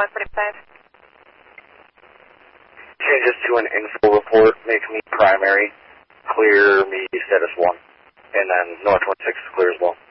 145. Change this to an info report, make me primary, clear me status 1, and then North 26 is clear as well.